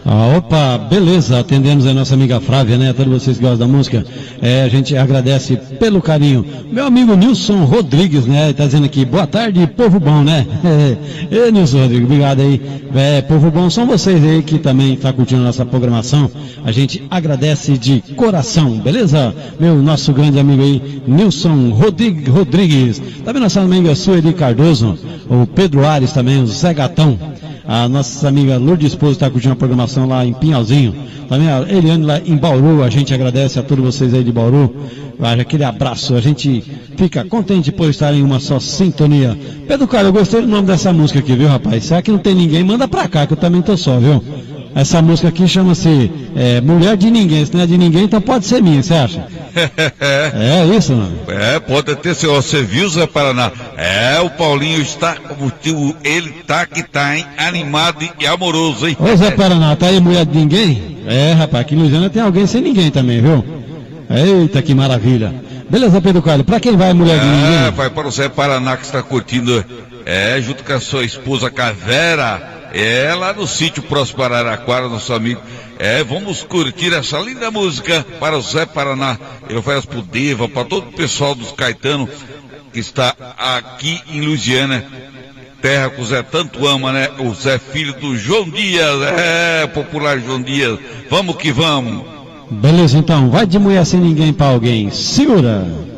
Opa, beleza, atendemos a nossa amiga Flávia, né? Todos vocês que gostam da música, a gente agradece pelo carinho. Meu amigo Nilson Rodrigues, né? Tá dizendo aqui, boa tarde, povo bom, né? Nilson Rodrigues, obrigado aí. Povo bom, são vocês aí que também tá curtindo a nossa programação. A gente agradece de coração, beleza? Nosso grande amigo aí, Nilson Rodrigues. Também nossa amiga Sueli Cardoso, o Pedro Ares também, o Zé Gatão. A nossa amiga Lourdes Esposo está curtindo a programação lá em Pinhalzinho. Também a Eliane lá em Bauru, a gente agradece a todos vocês aí de Bauru. Aquele abraço, a gente fica contente por estar em uma só sintonia. Pedro Carlos, eu gostei do nome dessa música aqui, viu, rapaz? Será que não tem ninguém? Manda pra cá, que eu também tô só, viu? Essa música aqui chama-se Mulher de Ninguém. Se não é de ninguém, então pode ser minha, você acha? É isso, mano? Pode ter, senhor. Você viu, Zé Paraná? O Paulinho está, como ele tá que tá, hein? Animado e amoroso, hein? Ô, Zé Paraná, tá aí Mulher de Ninguém? Rapaz, aqui em Lusiana tem alguém sem ninguém também, viu? Eita, que maravilha. Beleza, Pedro Carlos, pra quem vai Mulher de Ninguém? Vai para o Zé Paraná que está curtindo, junto com a sua esposa Cavera, lá no sítio próximo para Araraquara, nosso amigo. Vamos curtir essa linda música para o Zé Paraná. Eu faço pro Deva, para todo o pessoal dos Caetano que está aqui em Lusiana, terra que o Zé tanto ama, né? O Zé, filho do João Dias, popular João Dias. Vamos que vamos. Beleza, então, vai de Mulher Sem Ninguém pra alguém. Segura!